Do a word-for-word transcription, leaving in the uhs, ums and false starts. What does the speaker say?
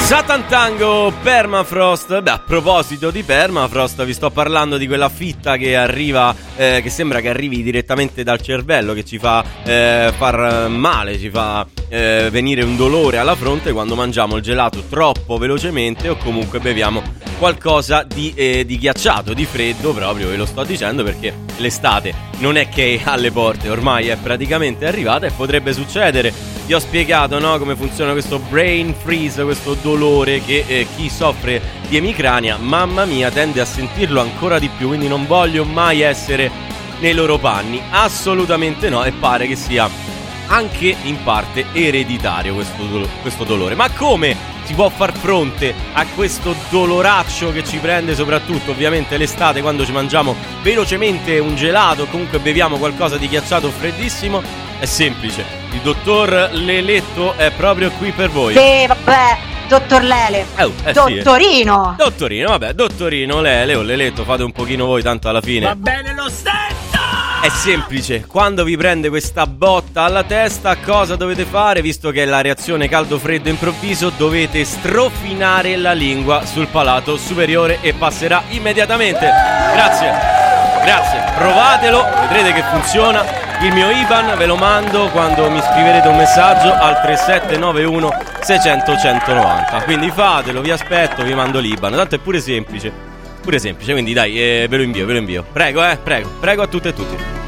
Satan Tango, Permafrost. Beh, a proposito di Permafrost, vi sto parlando di quella fitta che arriva, eh, che sembra che arrivi direttamente dal cervello, che ci fa eh, far male, ci fa eh, venire un dolore alla fronte quando mangiamo il gelato troppo velocemente o comunque beviamo qualcosa di, eh, di ghiacciato, di freddo, proprio ve lo sto dicendo perché l'estate non è che è alle porte, ormai è praticamente arrivata e potrebbe succedere. Vi ho spiegato, no, come funziona questo brain freeze, questo dolore che eh, chi soffre di emicrania, mamma mia, tende a sentirlo ancora di più, quindi non voglio mai essere nei loro panni, assolutamente no, e pare che sia anche in parte ereditario questo, do- questo dolore. Ma come si può far fronte a questo doloraccio che ci prende soprattutto ovviamente l'estate, quando ci mangiamo velocemente un gelato o comunque beviamo qualcosa di ghiacciato o freddissimo? È semplice, il dottor Leletto è proprio qui per voi. Sì, vabbè, dottor Lele. Eh, eh, Dottorino. Sì, eh. Dottorino, vabbè, dottorino, Lele o Leletto, fate un pochino voi, tanto alla fine va bene lo stesso. È semplice, quando vi prende questa botta alla testa, cosa dovete fare? Visto che è la reazione caldo-freddo improvviso, dovete strofinare la lingua sul palato superiore e passerà immediatamente. Grazie, grazie, provatelo, vedrete che funziona. Il mio I B A N ve lo mando quando mi scriverete un messaggio al tre sette nove uno sei zero zero uno zero nove zero. Quindi fatelo, vi aspetto, vi mando l'I B A N. Tanto è pure semplice, pure semplice, quindi dai, eh, ve lo invio, ve lo invio. Prego, eh, prego, prego a tutte e tutti.